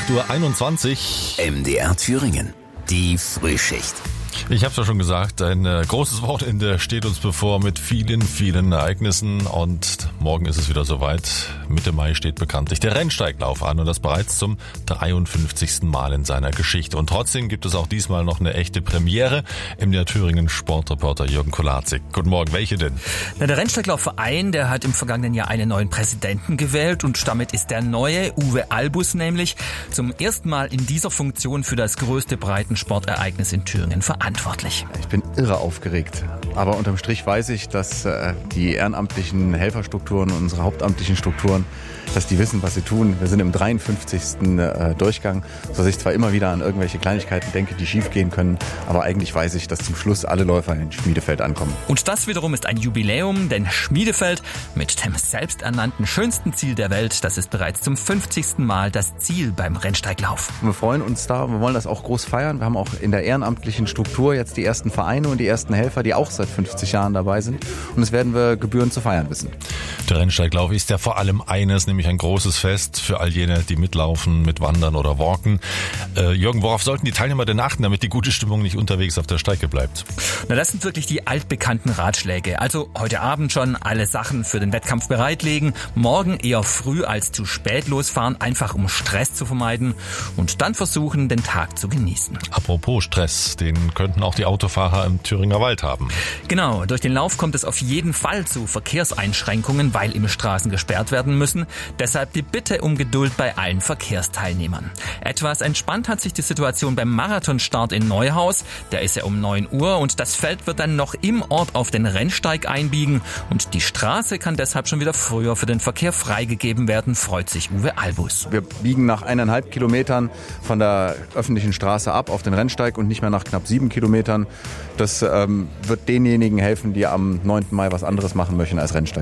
8:21 Uhr. MDR Thüringen, die Frühschicht. Ich habe es ja schon gesagt, ein großes Wochenende steht uns bevor mit vielen, vielen Ereignissen und morgen ist es wieder soweit. Mitte Mai steht bekanntlich der Rennsteiglauf an und das bereits zum 53. Mal in seiner Geschichte. Und trotzdem gibt es auch diesmal noch eine echte Premiere. MDR Thüringen Sportreporter Jürgen Kolazik. Guten Morgen, welche denn? Der Rennsteiglaufverein, der hat im vergangenen Jahr einen neuen Präsidenten gewählt und damit ist der neue Uwe Albus nämlich zum ersten Mal in dieser Funktion für das größte Breitensportereignis in Thüringen verantwortlich. Ich bin irre aufgeregt. Aber unterm Strich weiß ich, dass die ehrenamtlichen Helferstrukturen, unsere hauptamtlichen Strukturen, dass die wissen, was sie tun. Wir sind im 53. Durchgang, sodass ich zwar immer wieder an irgendwelche Kleinigkeiten denke, die schief gehen können, aber eigentlich weiß ich, dass zum Schluss alle Läufer in Schmiedefeld ankommen. Und das wiederum ist ein Jubiläum, denn Schmiedefeld mit dem selbsternannten schönsten Ziel der Welt, das ist bereits zum 50. Mal das Ziel beim Rennsteiglauf. Wir freuen uns da, wir wollen das auch groß feiern. Wir haben auch in der ehrenamtlichen Struktur jetzt die ersten Vereine und die ersten Helfer, die auch seit 50 Jahren dabei sind. Und das werden wir gebührend zu feiern wissen. Der Rennsteiglauf ist ja vor allem eines, nämlich ein großes Fest für all jene, die mitlaufen, mitwandern oder walken. Jürgen, worauf sollten die Teilnehmer denn achten, damit die gute Stimmung nicht unterwegs auf der Strecke bleibt? Na, das sind wirklich die altbekannten Ratschläge. Also heute Abend schon alle Sachen für den Wettkampf bereitlegen, morgen eher früh als zu spät losfahren, einfach um Stress zu vermeiden und dann versuchen, den Tag zu genießen. Apropos Stress, den könnten auch die Autofahrer im Thüringer Wald haben. Genau, durch den Lauf kommt es auf jeden Fall zu Verkehrseinschränkungen, weil immer Straßen gesperrt werden müssen. Deshalb die Bitte um Geduld bei allen Verkehrsteilnehmern. Etwas entspannt hat sich die Situation beim Marathonstart in Neuhaus. Der ist ja um 9 Uhr und das Feld wird dann noch im Ort auf den Rennsteig einbiegen und die Straße kann deshalb schon wieder früher für den Verkehr freigegeben werden, freut sich Uwe Albus. Wir biegen nach 1,5 Kilometern von der öffentlichen Straße ab auf den Rennsteig und nicht mehr nach knapp 7 Kilometern. Das wird denjenigen helfen, die am 9. Mai was anderes machen möchten als Rennsteig.